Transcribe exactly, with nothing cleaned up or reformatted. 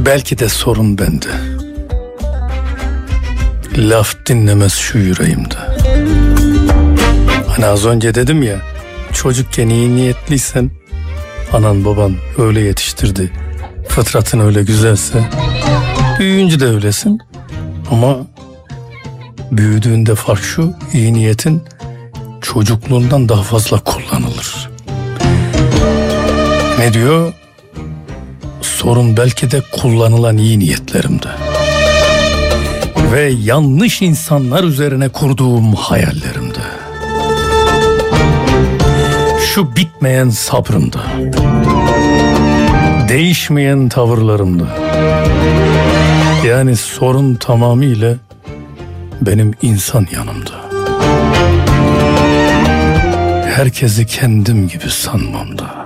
Belki de sorun bende. Laf dinlemez şu yüreğimde. Hani az önce dedim ya, çocukken iyi niyetliysen anan baban öyle yetiştirdi, fıtratın öyle güzelse büyüyünce de öylesin. Ama büyüdüğünde fark şu, iyi niyetin çocukluğundan daha fazla kullanılır. Ne diyor? Sorun belki de kullanılan iyi niyetlerimde ve yanlış insanlar üzerine kurduğum hayallerimde. Şu bitmeyen sabrımda, değişmeyen tavırlarımda. Yani sorun tamamıyla benim insan yanımda. Herkesi kendim gibi sanmamda.